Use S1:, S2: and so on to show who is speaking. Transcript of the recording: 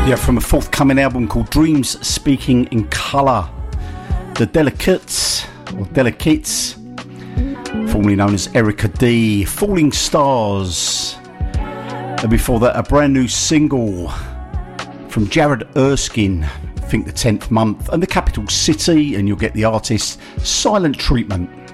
S1: Yeah, from a forthcoming album called Dreams Speaking in Colour. The Delicates, formerly known as Erica D, Falling Stars. And before that, a brand new single from Jared Erskine, I think the 10th Month, and the Capital City, and you'll get the artist Silent Treatment.